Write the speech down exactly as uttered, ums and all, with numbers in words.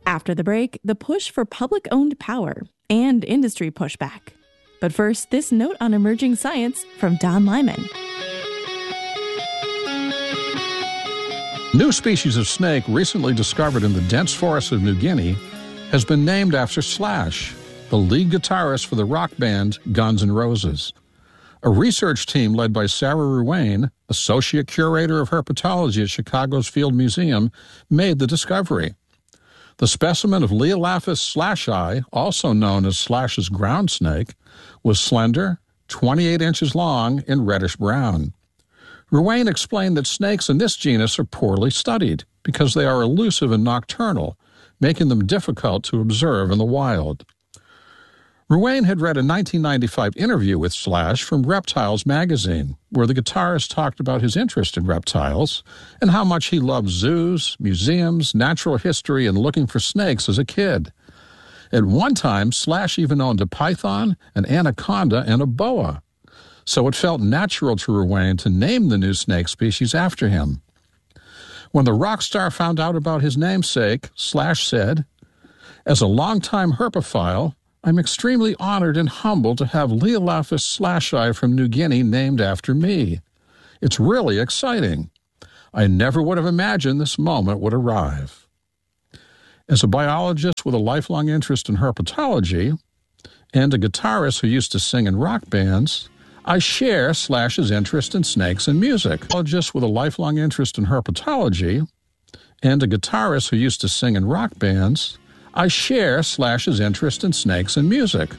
After the break, the push for public-owned power and industry pushback. But first, this note on emerging science from Don Lyman. New species of snake recently discovered in the dense forests of New Guinea has been named after Slash, the lead guitarist for the rock band Guns N' Roses. A research team led by Sarah Ruane, associate curator of herpetology at Chicago's Field Museum, made the discovery. The specimen of Leolaphus slashi, also known as Slash's ground snake, was slender, twenty-eight inches long, and reddish-brown. Ruane explained that snakes in this genus are poorly studied because they are elusive and nocturnal, making them difficult to observe in the wild. Ruane had read a nineteen ninety-five interview with Slash from Reptiles magazine, where the guitarist talked about his interest in reptiles and how much he loved zoos, museums, natural history, and looking for snakes as a kid. At one time, Slash even owned a python, an anaconda, and a boa, so it felt natural to Ruane to name the new snake species after him. When the rock star found out about his namesake, Slash said, "As a longtime herpophile, I'm extremely honored and humbled to have Leolaphus slashi from New Guinea named after me. It's really exciting. I never would have imagined this moment would arrive." As a biologist with a lifelong interest in herpetology and a guitarist who used to sing in rock bands, I share Slash's interest in snakes and music. A biologist with a lifelong interest in herpetology and a guitarist who used to sing in rock bands, I share Slash's interest in snakes and music.